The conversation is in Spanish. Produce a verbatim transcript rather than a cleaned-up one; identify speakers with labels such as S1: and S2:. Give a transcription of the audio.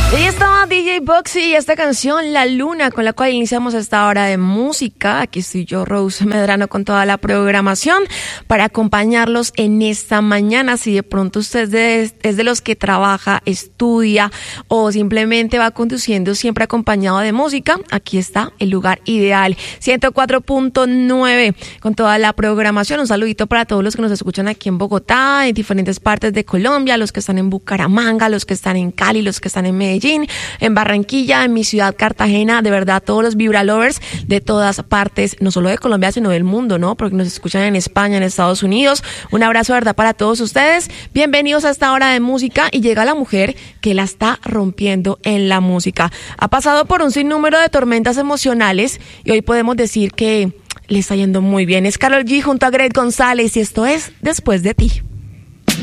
S1: Ahí estaba D J Boxy y esta canción La Luna, con la cual iniciamos esta hora de música. Aquí estoy yo, Rose Medrano, con toda la programación para acompañarlos en esta mañana. Si de pronto usted es de, es de los que trabaja, estudia o simplemente va conduciendo siempre acompañado de música, aquí está el lugar ideal. ciento cuatro punto nueve con toda la programación. Un saludito para todos los que nos escuchan aquí en Bogotá, en diferentes partes de Colombia, los que están en Bucaramanga, los que están en Cali, los que están en Medellín, en Barranquilla, en mi ciudad Cartagena. De verdad, todos los Vibra Lovers de todas partes, no solo de Colombia, sino del mundo, ¿no? Porque nos escuchan en España, en Estados Unidos. Un abrazo, de verdad, para todos ustedes. Bienvenidos a esta hora de música. Y llega la mujer que la está rompiendo en la música. Ha pasado por un sinnúmero de tormentas emocionales y hoy podemos decir que le está yendo muy bien. Es Karol G junto a Greg González y esto es Después de ti.